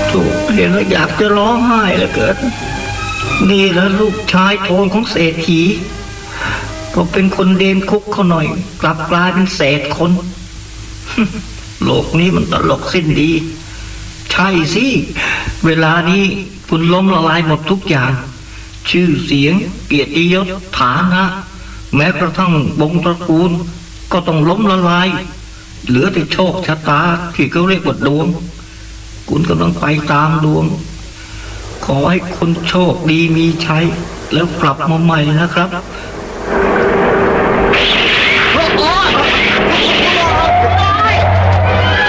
ถูกเห็นแล้วอยากจะร้องไห้เหลือเกินนี่แหละลูกชายโทนของเศรษฐีพอเป็นคนเดนคุกเขาหน่อยกลับกลายเป็นเศษคน โลกนี้มันตลกสิ้นดีใช่สิเวลานี้คุณล้มละลายหมดทุกอย่างชื่อเสียงเกียรติยศฐานะแม้กระทั่งวงตระกูลก็ต้องล้มละลายเหลือแต่โชคชะตาที่เขาเรียกว่าดวงคุณกำลังไปตามดวงขอให้คุณโชคดีมีชัยแล้วกลับมาใหม่นะครับ